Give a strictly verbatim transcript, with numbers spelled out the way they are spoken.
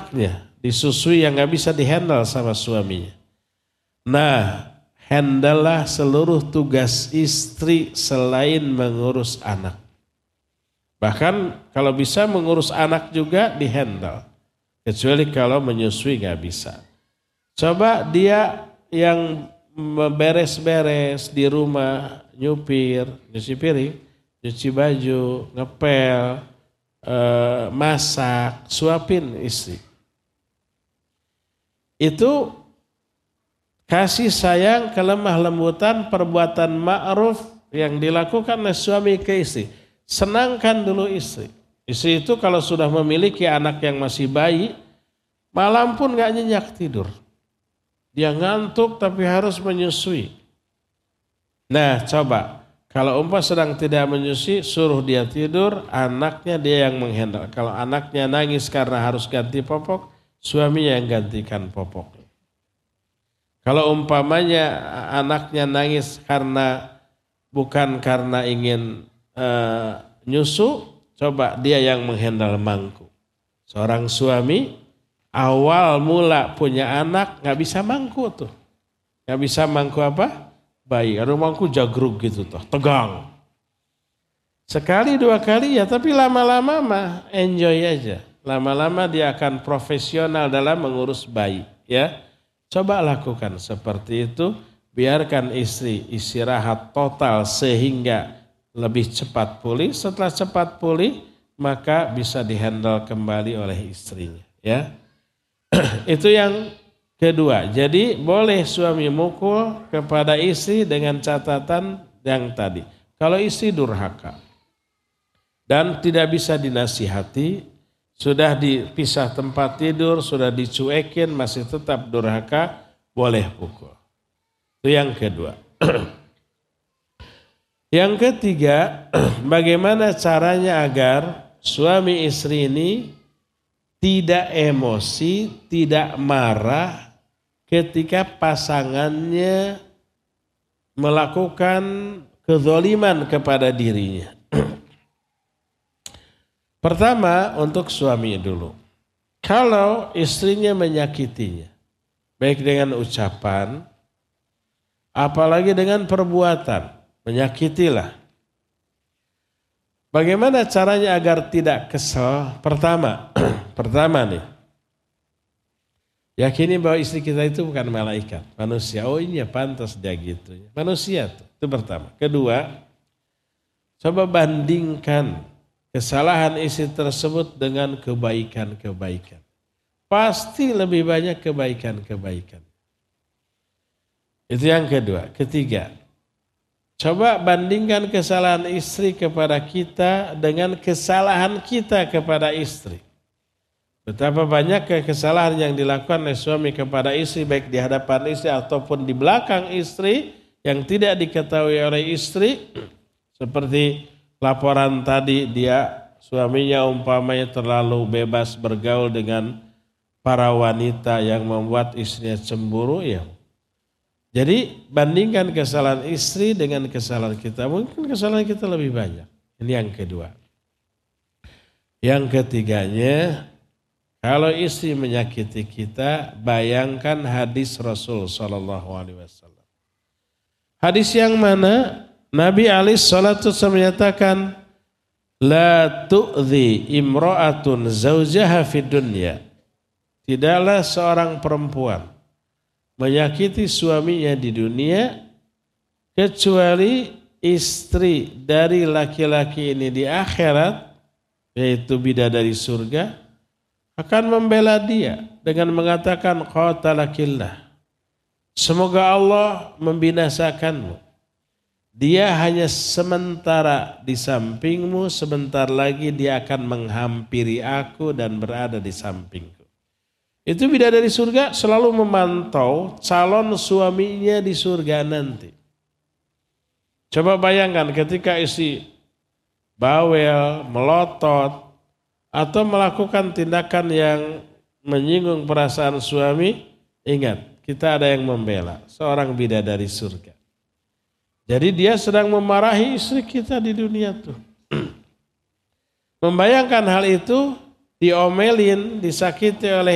anaknya, disusui yang gak bisa dihandle sama suaminya. Nah, handlelah seluruh tugas istri selain mengurus anak. Bahkan kalau bisa mengurus anak juga dihandle. Kecuali kalau menyusui gak bisa. Coba dia yang beres-beres di rumah, nyupir, nyuci piring, nyuci baju, ngepel, eh, masak, suapin istri. Itu kasih sayang, kelemah lembutan, perbuatan ma'ruf yang dilakukan oleh suami ke istri. Senangkan dulu istri. Istri itu kalau sudah memiliki anak yang masih bayi, malam pun gak nyenyak tidur. Dia ngantuk tapi harus menyusui. Nah coba, kalau umpah sedang tidak menyusui, suruh dia tidur, anaknya dia yang menghandle. Kalau anaknya nangis karena harus ganti popok, suaminya yang gantikan popok. Kalau umpamanya anaknya nangis karena bukan karena ingin uh, nyusu, coba dia yang menghandle mangku. Seorang suami awal mula punya anak gak bisa mangku tuh. Gak bisa mangku apa? Bayi. Aduh mangku jagrug gitu tuh, tegang. Sekali dua kali ya, tapi lama-lama mah enjoy aja. Lama-lama dia akan profesional dalam mengurus bayi. Ya, coba lakukan seperti itu. Biarkan istri istirahat total sehingga lebih cepat pulih. Setelah cepat pulih, maka bisa dihandle kembali oleh istrinya. Ya, itu yang kedua. Jadi boleh suami mukul kepada istri dengan catatan yang tadi. Kalau istri durhaka dan tidak bisa dinasihati, sudah dipisah tempat tidur, sudah dicuekin, masih tetap durhaka, boleh pukul. Itu yang kedua. Yang ketiga, bagaimana caranya agar suami istri ini tidak emosi, tidak marah ketika pasangannya melakukan kezaliman kepada dirinya. Pertama, untuk suami dulu. Kalau istrinya menyakitinya, baik dengan ucapan, apalagi dengan perbuatan, menyakitilah. Bagaimana caranya agar tidak kesal? Pertama, pertama nih, yakini bahwa istri kita itu bukan malaikat, manusia. Oh ini ya pantas dia gitu. Manusia tuh, itu pertama. Kedua, coba bandingkan kesalahan istri tersebut dengan kebaikan-kebaikan. Pasti lebih banyak kebaikan-kebaikan. Itu yang kedua. Ketiga, coba bandingkan kesalahan istri kepada kita dengan kesalahan kita kepada istri. Betapa banyak kesalahan yang dilakukan oleh suami kepada istri, baik di hadapan istri ataupun di belakang istri yang tidak diketahui oleh istri. Seperti laporan tadi, dia suaminya umpamanya terlalu bebas bergaul dengan para wanita yang membuat istrinya cemburu, ya. Jadi bandingkan kesalahan istri dengan kesalahan kita. Mungkin kesalahan kita lebih banyak. Ini yang kedua. Yang ketiganya, kalau istri menyakiti kita, bayangkan hadis Rasul Sallallahu Alaihi Wasallam. Hadis yang mana Nabi alaihi salatu wasallam menyatakan, la tu'dhi imra'atun zawjaha fid dunya. Tidaklah seorang perempuan menyakiti suaminya di dunia kecuali istri dari laki-laki ini di akhirat, yaitu bidadari surga, akan membela dia dengan mengatakan qatalakillah. Semoga Allah membinasakanmu. Dia hanya sementara di sampingmu, sebentar lagi dia akan menghampiri aku dan berada di sampingku. Itu bidadari surga selalu memantau calon suaminya di surga nanti. Coba bayangkan ketika istri bawel, melotot, atau melakukan tindakan yang menyinggung perasaan suami, ingat kita ada yang membela, seorang bidadari surga. Jadi dia sedang memarahi istri kita di dunia tuh. Membayangkan hal itu, diomelin, disakiti oleh